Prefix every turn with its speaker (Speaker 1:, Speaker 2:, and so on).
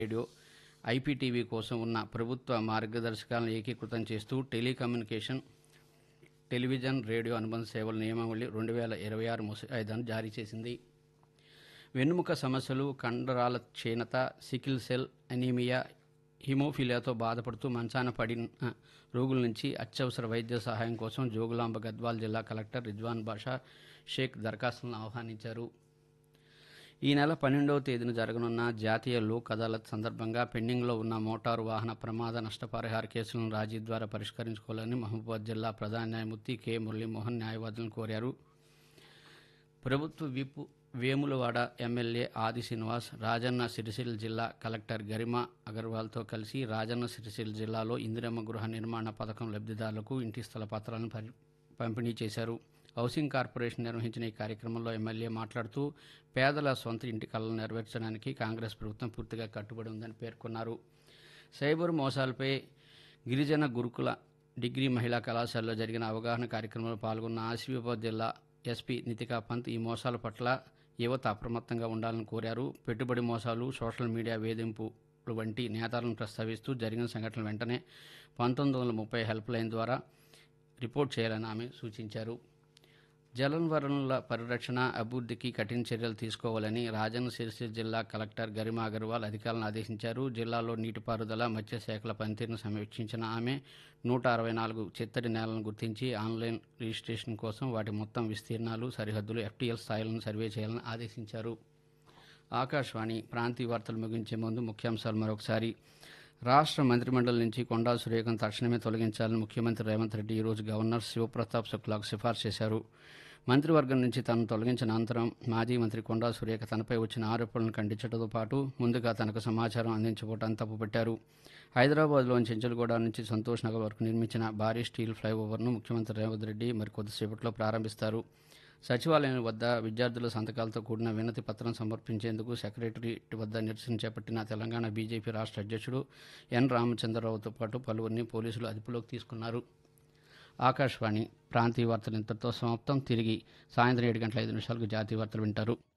Speaker 1: Radio, IPTV కోసం ఉన్న ప్రభుత్వ మార్గదర్శకాలను ఏకీకృతం చేస్తూ టెలికమ్యూనికేషన్, టెలివిజన్, రేడియో అనుబంధ సేవల నియమావళి 2026 ముసాయిదాను జారీ చేసింది. వెన్నుముక సమస్యలు, కండరాల క్షీణత, సికిల్ సెల్ అనీమియా, హిమోఫిలియాతో బాధపడుతూ మంచాన పడిన రోగుల నుంచి అత్యవసర వైద్య సహాయం కోసం జోగులాంబ గద్వాల్ జిల్లా కలెక్టర్ రిజ్వాన్ బాషా షేక్ దరఖాస్తులను ఆహ్వానించారు. ఈ నెల 12వ తేదీన జరగనున్న జాతీయ లోక్ అదాలత్ సందర్భంగా పెండింగ్లో ఉన్న మోటారు వాహన ప్రమాద నష్టపరిహార కేసులను రాజీ ద్వారా పరిష్కరించుకోవాలని మహబూబాబాద్ జిల్లా ప్రధాన న్యాయమూర్తి కె మురళీమోహన్ న్యాయవాదులను కోరారు. ప్రభుత్వ విప్ వేములవాడ ఎమ్మెల్యే ఆది శ్రీనివాస్ రాజన్న సిరిసిల్ల జిల్లా కలెక్టర్ గరిమా అగర్వాల్తో కలిసి రాజన్న సిరిసిల్ల జిల్లాలో ఇందిరమ్మ గృహ నిర్మాణ పథకం లబ్ధిదారులకు ఇంటి స్థల పత్రాలను పంపిణీ చేశారు. హౌసింగ్ కార్పొరేషన్ నిర్వహించిన ఈ కార్యక్రమంలో ఎమ్మెల్యే మాట్లాడుతూ పేదల సొంత ఇంటి కలను నెరవేర్చడానికి కాంగ్రెస్ ప్రభుత్వం పూర్తిగా కట్టుబడి ఉందని పేర్కొన్నారు. సైబర్ మోసాలపై గిరిజన గురుకుల డిగ్రీ మహిళా కళాశాలలో జరిగిన అవగాహన కార్యక్రమంలో పాల్గొన్న ఆసిఫాబాద్ జిల్లా ఎస్పీ నితికా పంత్ ఈ మోసాల పట్ల యువత అప్రమత్తంగా ఉండాలని కోరారు. పెట్టుబడి మోసాలు, సోషల్ మీడియా వేధింపులు వంటి నేతాలను ప్రస్తావిస్తూ జరిగిన సంఘటనలు వెంటనే 1930 హెల్ప్ లైన్ ద్వారా రిపోర్ట్ చేయాలని ఆమె సూచించారు. జలవనరుల పరిరక్షణ, అభివృద్ధికి కఠిన చర్యలు తీసుకోవాలని రాజన్న సిరిసిల్ల జిల్లా కలెక్టర్ గరిమా అగర్వాల్ అధికారులను ఆదేశించారు. జిల్లాలో నీటిపారుదల, మత్స్యశాఖల పనితీరును సమీక్షించిన ఆమె 164 చిత్తడి నేలను గుర్తించి ఆన్లైన్ రిజిస్ట్రేషన్ కోసం వాటి మొత్తం విస్తీర్ణాలు, సరిహద్దులు, ఎఫ్టీఎల్ స్థాయిలను సర్వే చేయాలని ఆదేశించారు. ఆకాశవాణి ప్రాంతీయ వార్తలు ముగించే ముందు ముఖ్యాంశాలు మరొకసారి. రాష్ట్ర మంత్రిమండలి నుంచి కొండా సురేఖను తక్షణమే తొలగించాలని ముఖ్యమంత్రి రేవంత్ రెడ్డి ఈరోజు గవర్నర్ శివప్రతాప్ శుక్లాకు సిఫార్సు చేశారు. మంత్రివర్గం నుంచి తనను తొలగించిన అనంతరం మాజీ మంత్రి కొండా సురేఖ తనపై వచ్చిన ఆరోపణలను ఖండించడంతో పాటు ముందుగా తనకు సమాచారం అందించబోవటాన్ని తప్పుపట్టారు. హైదరాబాద్లోని చెంచల్గూడ నుంచి సంతోష్ నగర్ వరకు నిర్మించిన భారీ స్టీల్ ఫ్లైఓవర్ను ముఖ్యమంత్రి రేవంత్ రెడ్డి మరికొద్దిసేపట్లో ప్రారంభిస్తారు. సచివాలయం వద్ద విద్యార్థుల సంతకాలతో కూడిన వినతి పత్రం సమర్పించేందుకు సెక్రటరియట్ వద్ద నిరసన చేపట్టిన తెలంగాణ బీజేపీ రాష్ట్ర అధ్యక్షుడు ఎన్ రామచంద్రరావుతో పాటు పలువురిని పోలీసులు అదుపులోకి తీసుకున్నారు. ఆకాశవాణి ప్రాంతీయ వార్తలు ఇంతటితో సమాప్తం. తిరిగి సాయంత్రం 7 గంటల 5 నిమిషాలకు జాతీయ వార్తలు వింటారు.